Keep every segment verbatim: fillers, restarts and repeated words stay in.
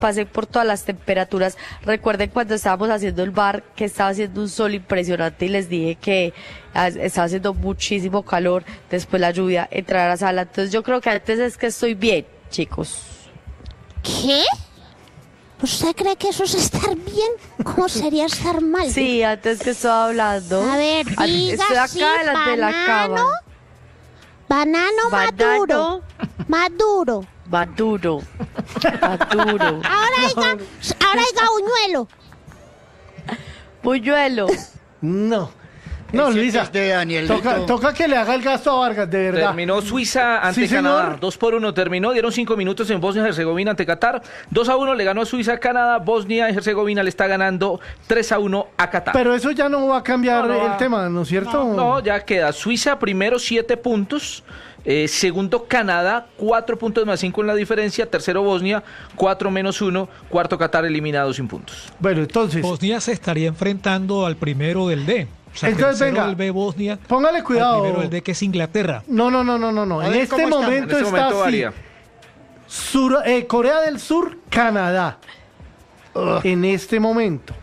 pasé por todas las temperaturas. Recuerden cuando estábamos haciendo el bar, que estaba haciendo un sol impresionante y les dije que ah, estaba haciendo muchísimo calor, después la lluvia, entrar a la sala. Entonces yo creo que antes es que estoy bien, chicos. ¿Qué? ¿Usted cree que eso es estar bien? ¿Cómo sería estar mal? Sí, antes que estaba hablando. A ver, diga estoy acá sí, delante de la banano, cama. Banano maduro. Maduro. Maduro. Maduro. Ahora diga, ahora diga buñuelo. Buñuelo. No. No, Ese Luisa, es de Danielito. toca, toca que le haga el gasto a Vargas, de verdad. Terminó Suiza ante Sí, Canadá, señor. dos por uno terminó, dieron cinco minutos en Bosnia y Herzegovina ante Qatar, dos a uno le ganó Suiza a Canadá, Bosnia y Herzegovina le está ganando tres a uno a Qatar. Pero eso ya no va a cambiar No, no el va. tema, ¿no es cierto? No, no, ya queda Suiza primero, siete puntos. Eh, segundo Canadá, cuatro puntos más cinco en la diferencia. Tercero Bosnia, cuatro menos uno. Cuarto Qatar eliminado sin puntos. Bueno, entonces, Bosnia se estaría enfrentando al primero del D. O sea, Entonces, tercero venga, del B Bosnia, póngale cuidado. al primero del D que es Inglaterra. No, no, no, no, no, no. A En ver, este ¿cómo estamos? En momento este está momento así. varía. Sur- eh, Corea del Sur, Canadá. En este momento.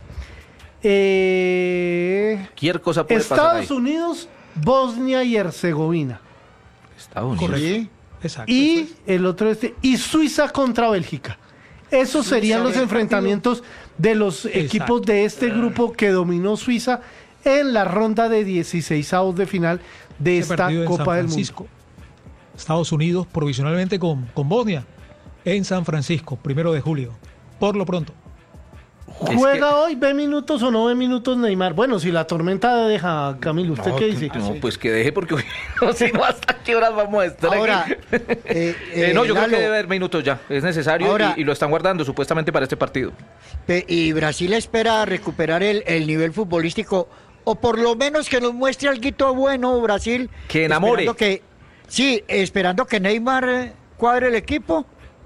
Eh, Cualquier cosa puede pasar Estados ahí. Unidos, Bosnia y Herzegovina. Estados Unidos. Correcto. Sí. Exacto. Y el otro este. Y Suiza contra Bélgica. Esos serían los enfrentamientos de los equipos de este grupo que dominó Suiza en la ronda de dieciseisavos de final de Ese esta partido en Copa San del Mundo. Francisco. Estados Unidos provisionalmente con, con Bosnia en San Francisco, primero de julio. Por lo pronto. ¿Juega hoy? ¿Ve minutos o no ve minutos Neymar? Bueno, si la tormenta deja, Camilo, ¿usted qué dice? No, pues que deje porque no sé no, hasta qué horas vamos a estar Ahora, aquí. eh, Eh, no, yo eh, creo que Lalo, debe haber minutos ya. Es necesario Ahora- y, y lo están guardando supuestamente para este partido. pe- y Brasil espera recuperar el, el nivel futbolístico, o por lo menos que nos muestre algo bueno Brasil. Que enamore. Esperando que, sí, esperando que Neymar eh, cuadre el equipo.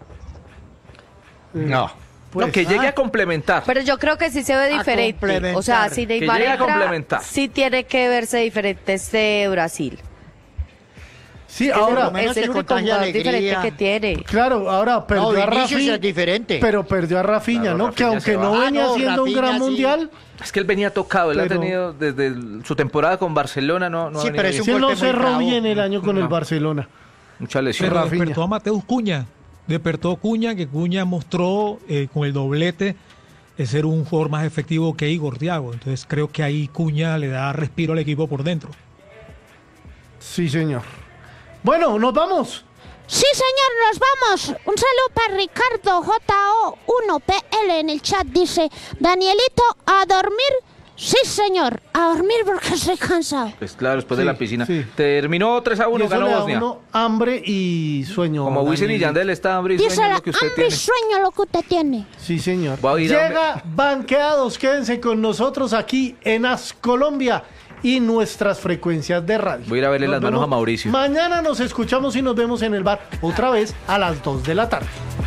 No. Pues, no, que llegue ah. a complementar. Pero yo creo que sí se ve A diferente. complementar. O sea, si Que Neymar llegue a entra, complementar. sí tiene que verse diferente este Brasil. Sí, que por ahora, lo menos es el que único contagie jugador alegría. diferente que tiene. claro, ahora perdió No, a Vinicius Rafinha, es diferente. pero perdió a Rafinha, Claro, ¿no? Rafinha que aunque se no va. venía Ah, no, haciendo un Rafinha gran sí. mundial, Es que él venía tocado, él Pero- ha tenido desde el- su temporada con Barcelona, no, no ha Sí, venido pero es bien. un se no golpe muy cerró bravo. bien el año con el No. Barcelona. Mucha lesión. Pero Rafinha. despertó a Mateus Cuña. Despertó Cuña, que Cuña mostró eh, con el doblete de ser un jugador más efectivo que Igor Thiago. Entonces creo que ahí Cuña le da respiro al equipo por dentro. Sí, señor. Bueno, nos vamos. Sí, señor, nos vamos. Un saludo para Ricardo J O uno P L en el chat. Dice, Danielito, ¿a dormir? Sí, señor, a dormir porque estoy cansado. Pues claro, después de Sí, la piscina. sí. Terminó tres a Y uno, eso ganó le da a Bosnia. uno hambre y sueño. Como Wisin y Danielito. Yandel está hambre y Dice, sueño la lo que usted hambre y tiene. sueño lo que usted tiene. Sí, señor. Voy a ir a- Llega Banqueados, quédense con nosotros aquí en As Colombia y nuestras frecuencias de radio. Voy a ir a verle Nos las manos vemos. a Mauricio. Mañana nos escuchamos y nos vemos en el bar otra vez a las dos de la tarde.